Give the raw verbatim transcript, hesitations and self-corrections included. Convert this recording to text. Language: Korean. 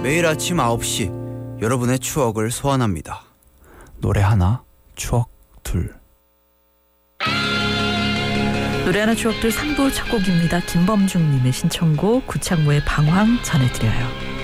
매일 아침 아홉 시 여러분의 추억을 소환합니다. 노래 하나, 추억 둘. 노래 하나 추억 둘 삼 부 첫 곡입니다. 김범중님의 신청곡 구창모의 방황 전해드려요.